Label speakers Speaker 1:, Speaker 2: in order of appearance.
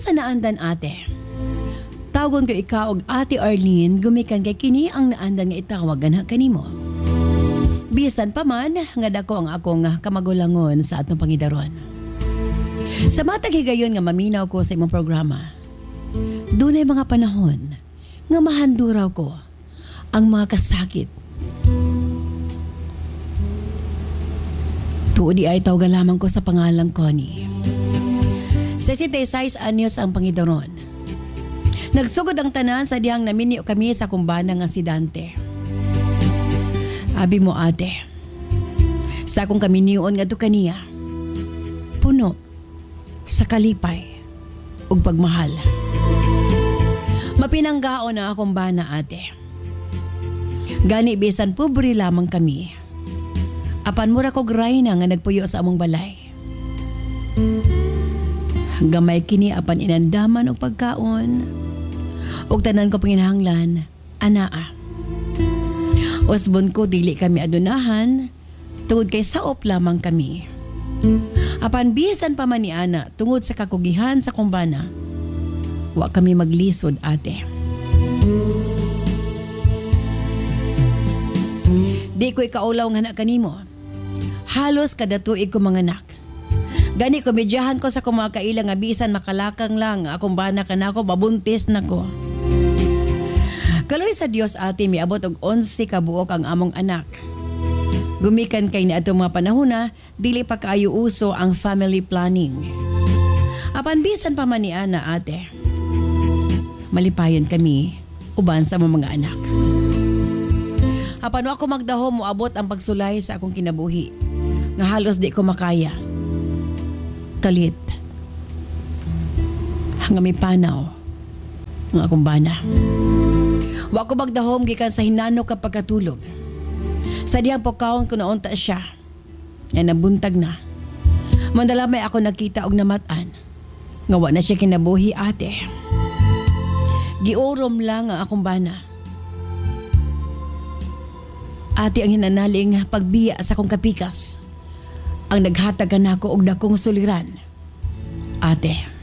Speaker 1: sa naandan ate. Tawagon ko ikaw og Ate Arlene gumikan kay kini ang naandan nga itawagan kanimo. Bisan pa man nga dako ang akong kamagulangon sa atong pangidaron. Sa matag higayon nga maminaw ko sa imong programa, dunay mga panahon nga mahanduraw ko ang mga kasakit. Tuodi ay tawag lamang ko sa pangalang Connie. 66 anyos ang pangidaron. Nagsugod ang tanan sa diyang naminyo kami sa kumbana nga si Dante. Abi mo ate, sa akong kaminiyon nga do kaniya, puno sa kalipay ug pagmahal. Mapinanggaon na akong bana ate. Gani bisan pobre lamang kami. Apan mura ko grayna nga nagpuyo sa among balay. Gamay kini apan inandaman og pagkaon. Og tanan ko panginahanglan, anaa. Usbon ko dili kami adunahan, tungod kay saop lamang kami. Apan bisan pa man ni ana tungod sa kakugihan sa kumbana, wa kami maglisod ate. Di ko ikaulaw nga na kanimo. Halos kada tuig ko manganak. Gani komedyahan ko sa kumakaila nga bisan makalakang lang akong bana kanako babuntis nako. Kaloy sa Dios ate miabot og 11 ka buok ang among anak. Gumikan kay ni atong mga panahon na dili pa kaayo uso ang family planning. Apan bisan pa man ni ana ate. Malipayon kami uban sa mga anak. Apan wa ko magdahom moabot ang pagsulay sa akong kinabuhi. Nga halos di ko makaya. Kalit. Nga may panaw ang akong bana. Wa ko magdahom gikan sa hinano kapag katulog. Sa diyang pokawon ko naunta siya. Nga nabuntag na. Mandalamay ako nakita og namatan. Nga wa na siya kinabuhi ate. Giurom lang ang akong bana. Ate ang hinanaling pagbiya sa akong kapikas. Ang naghatag kanako og dakong suliran. Ate.